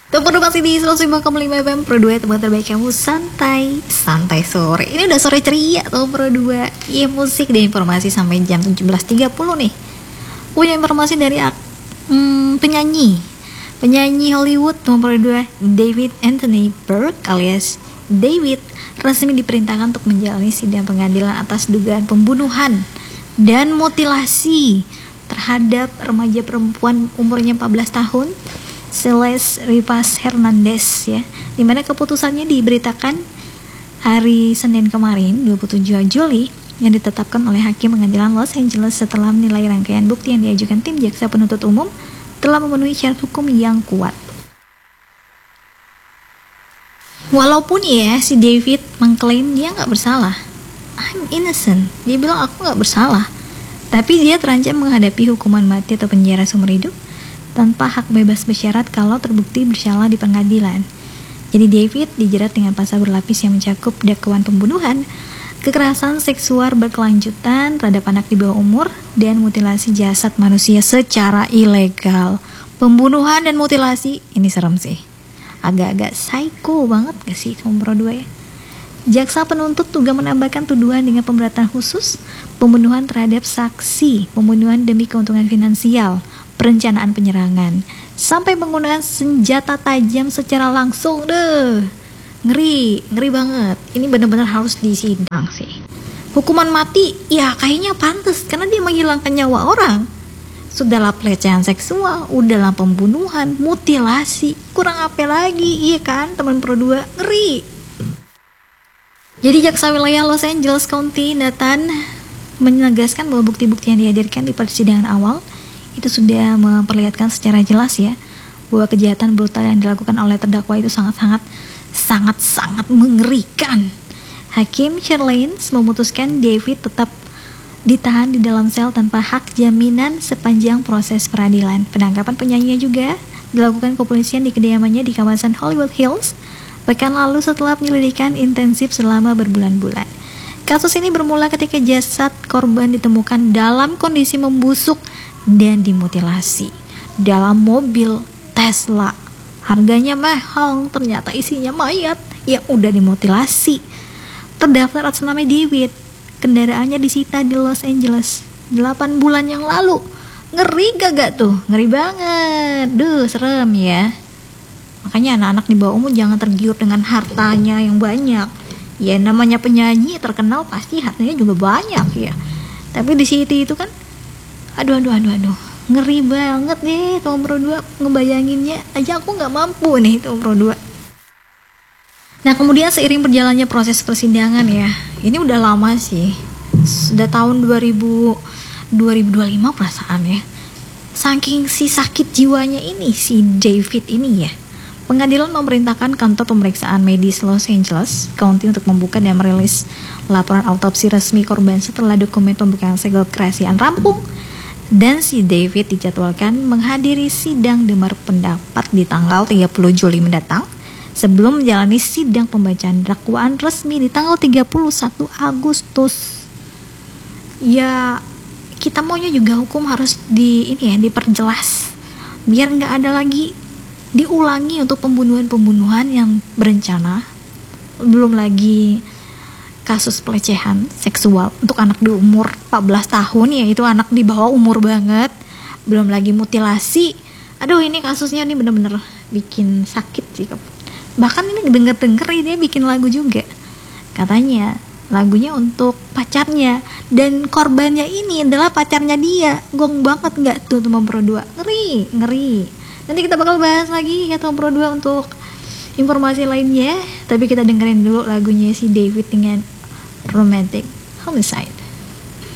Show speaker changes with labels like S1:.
S1: Tempur masih di 105,5 FM Pro 2, tempat terbaik kamu santai sore. Ini udah sore ceria tuh Pro 2. Iya, musik dan informasi sampai jam 17.30 nih. Punya informasi dari penyanyi Hollywood Pro 2, David Anthony Burke alias David resmi diperintahkan untuk menjalani sidang pengadilan atas dugaan pembunuhan dan mutilasi terhadap remaja perempuan umurnya 14 tahun Celeste Rivas Hernandez ya, dimana keputusannya diberitakan hari Senin kemarin 27 Juli yang ditetapkan oleh Hakim Pengadilan Los Angeles setelah menilai rangkaian bukti yang diajukan tim jaksa penuntut umum telah memenuhi syarat hukum yang kuat. Walaupun ya si David mengklaim dia nggak bersalah, I'm innocent, dia bilang aku nggak bersalah, tapi dia terancam menghadapi hukuman mati atau penjara seumur hidup tanpa hak bebas bersyarat kalau terbukti bersalah di pengadilan. Jadi David dijerat dengan pasal berlapis yang mencakup dakwaan pembunuhan, kekerasan seksual berkelanjutan terhadap anak di bawah umur, dan mutilasi jasad manusia secara ilegal. Pembunuhan dan mutilasi, ini serem sih. Agak-agak psycho banget gak sih kamu berdua ya? Jaksa penuntut juga menambahkan tuduhan dengan pemberatan khusus, pembunuhan terhadap saksi, pembunuhan demi keuntungan finansial, perencanaan penyerangan, sampai penggunaan senjata tajam secara langsung. Ngeri banget. Ini benar-benar harus disidang sih. Hukuman mati ya kayaknya pantas karena dia menghilangkan nyawa orang. Sudahlah pelecehan seksual, udahlah pembunuhan, mutilasi, kurang apa lagi, iya kan teman berdua? Ngeri. Jadi jaksa wilayah Los Angeles County Nathan menegaskan bahwa bukti-bukti yang dihadirkan di persidangan awal itu sudah memperlihatkan secara jelas ya bahwa kejahatan brutal yang dilakukan oleh terdakwa itu sangat mengerikan. Hakim Sherlins memutuskan David tetap ditahan di dalam sel tanpa hak jaminan sepanjang proses peradilan. Penangkapan penyanyi juga dilakukan kepolisian di kediamannya di kawasan Hollywood Hills pekan lalu setelah penyelidikan intensif selama berbulan-bulan. Kasus ini bermula ketika jasad korban ditemukan dalam kondisi membusuk dan dimutilasi dalam mobil Tesla. Harganya mahal, ternyata isinya mayat yang udah dimutilasi. Terdaftar atas nama David. Kendaraannya disita di Los Angeles 8 bulan yang lalu. Ngeri gak tuh? Ngeri banget. Serem ya. Makanya anak-anak di bawah umur jangan tergiur dengan hartanya yang banyak. Ya namanya penyanyi terkenal pasti hartanya juga banyak ya. Tapi di City itu kan aduh, ngeri banget nih Tom Pro 2, ngebayanginnya aja aku nggak mampu nih Tom Pro 2. Nah kemudian seiring berjalannya proses persidangan ya, ini udah lama sih, sudah tahun 2025 perasaan ya, saking si sakit jiwanya ini si David ini ya, pengadilan memerintahkan kantor pemeriksaan medis Los Angeles County untuk membuka dan merilis laporan autopsi resmi korban setelah dokumen pembukaan segel kerahasiaan rampung. Dan si David dijadwalkan menghadiri sidang dengar pendapat di tanggal 30 Juli mendatang sebelum menjalani sidang pembacaan dakwaan resmi di tanggal 31 Agustus. Ya, kita maunya juga hukum harus diperjelas biar nggak ada lagi diulangi untuk pembunuhan yang berencana, belum lagi kasus pelecehan seksual untuk anak di umur 14 tahun ya, itu anak di bawah umur banget, belum lagi mutilasi. Aduh ini kasusnya nih bener-bener bikin sakit sih. Bahkan ini denger dia bikin lagu juga, katanya lagunya untuk pacarnya dan korbannya ini adalah pacarnya dia. Gong banget nggak tuh teman Pro 2? Ngeri. Nanti kita bakal bahas lagi ya teman Pro 2 untuk informasi lainnya, tapi kita dengerin dulu lagunya si David dengan Romantic Homicide.